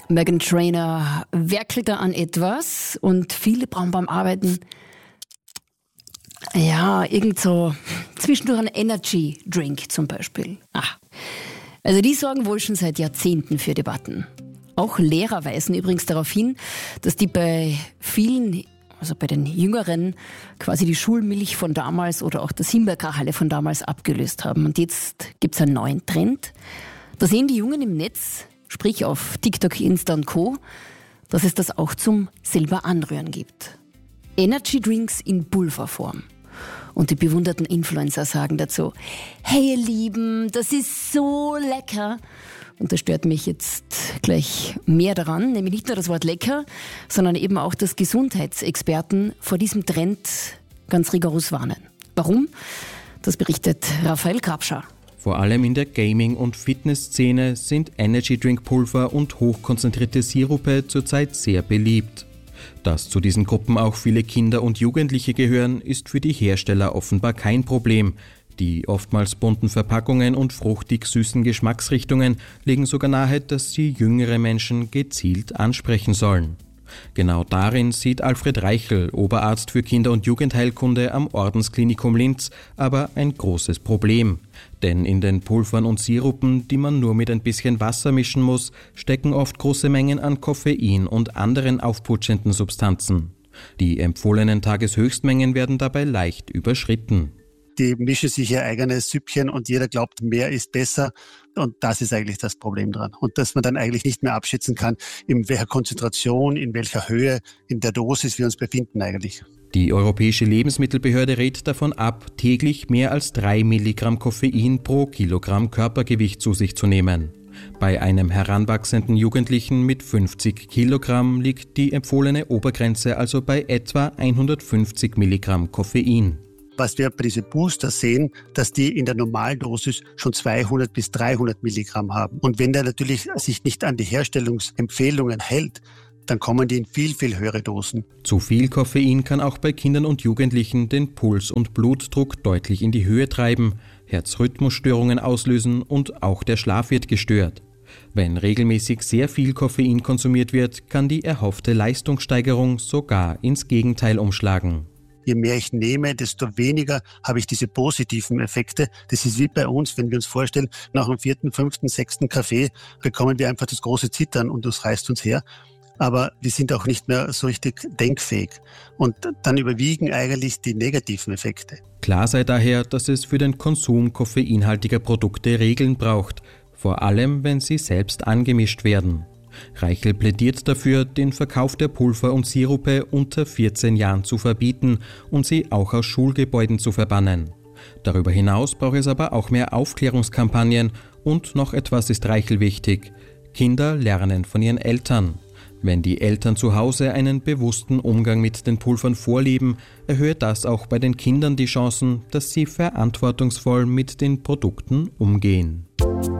Meghan Trainor werkelt da an etwas und viele brauchen beim Arbeiten irgend so zwischendurch einen Energy Drink zum Beispiel. Also die sorgen wohl schon seit Jahrzehnten für Debatten. Auch Lehrer weisen übrigens darauf hin, dass die bei vielen, also bei den Jüngeren, quasi die Schulmilch von damals oder auch das Himbeerkracherle von damals abgelöst haben. Und jetzt gibt's einen neuen Trend. Da sehen die Jungen im Netz, sprich auf TikTok, Insta und Co., dass es das auch zum selber Anrühren gibt. Energy Drinks in Pulverform. Und die bewunderten Influencer sagen dazu: Hey ihr Lieben, das ist so lecker. Und das stört mich jetzt gleich mehr daran, nämlich nicht nur das Wort lecker, sondern eben auch, dass Gesundheitsexperten vor diesem Trend ganz rigoros warnen. Warum? Das berichtet Raphael Grabscher. Vor allem in der Gaming- und Fitnessszene sind Energy-Drink-Pulver und hochkonzentrierte Sirupe zurzeit sehr beliebt. Dass zu diesen Gruppen auch viele Kinder und Jugendliche gehören, ist für die Hersteller offenbar kein Problem. Die oftmals bunten Verpackungen und fruchtig-süßen Geschmacksrichtungen legen sogar nahe, dass sie jüngere Menschen gezielt ansprechen sollen. Genau darin sieht Alfred Reichel, Oberarzt für Kinder- und Jugendheilkunde am Ordensklinikum Linz, aber ein großes Problem. Denn in den Pulvern und Sirupen, die man nur mit ein bisschen Wasser mischen muss, stecken oft große Mengen an Koffein und anderen aufputschenden Substanzen. Die empfohlenen Tageshöchstmengen werden dabei leicht überschritten. Die mischen sich ihr eigenes Süppchen und jeder glaubt, mehr ist besser. Und das ist eigentlich das Problem dran. Und dass man dann eigentlich nicht mehr abschätzen kann, in welcher Konzentration, in welcher Höhe, in der Dosis wir uns befinden eigentlich. Die Europäische Lebensmittelbehörde rät davon ab, täglich mehr als 3 Milligramm Koffein pro Kilogramm Körpergewicht zu sich zu nehmen. Bei einem heranwachsenden Jugendlichen mit 50 Kilogramm liegt die empfohlene Obergrenze also bei etwa 150 Milligramm Koffein. Was wir bei diesen Booster sehen, dass die in der Normaldosis schon 200 bis 300 Milligramm haben. Und wenn der natürlich sich nicht an die Herstellungsempfehlungen hält, dann kommen die in viel, viel höhere Dosen. Zu viel Koffein kann auch bei Kindern und Jugendlichen den Puls- und Blutdruck deutlich in die Höhe treiben, Herzrhythmusstörungen auslösen und auch der Schlaf wird gestört. Wenn regelmäßig sehr viel Koffein konsumiert wird, kann die erhoffte Leistungssteigerung sogar ins Gegenteil umschlagen. Je mehr ich nehme, desto weniger habe ich diese positiven Effekte. Das ist wie bei uns, wenn wir uns vorstellen, nach dem 4., 5., 6. Kaffee bekommen wir einfach das große Zittern und das reißt uns her. Aber wir sind auch nicht mehr so richtig denkfähig. Und dann überwiegen eigentlich die negativen Effekte. Klar sei daher, dass es für den Konsum koffeinhaltiger Produkte Regeln braucht, vor allem wenn sie selbst angemischt werden. Reichel plädiert dafür, den Verkauf der Pulver und Sirupe unter 14 Jahren zu verbieten und sie auch aus Schulgebäuden zu verbannen. Darüber hinaus braucht es aber auch mehr Aufklärungskampagnen und noch etwas ist Reichel wichtig: Kinder lernen von ihren Eltern. Wenn die Eltern zu Hause einen bewussten Umgang mit den Pulvern vorleben, erhöht das auch bei den Kindern die Chancen, dass sie verantwortungsvoll mit den Produkten umgehen.